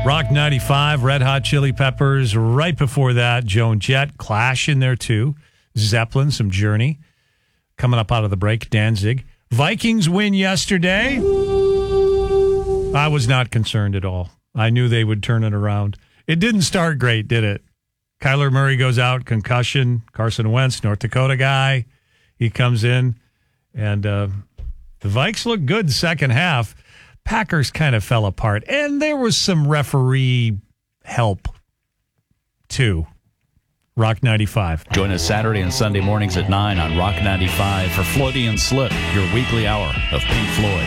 Rock 95, Red Hot Chili Peppers. Right before that, Joan Jett, Clash in there too. Zeppelin, some Journey. Coming up out of the break, Danzig. Vikings win yesterday. I was not concerned at all. I knew they would turn it around. It didn't start great, did it? Kyler Murray goes out, concussion. Carson Wentz, North Dakota guy. He comes in, and the Vikes look good the second half. Packers kind of fell apart, and there was some referee help, too. Rock 95. Join us Saturday and Sunday mornings at 9 on Rock 95 for Floaty and Slip, your weekly hour of Pink Floyd.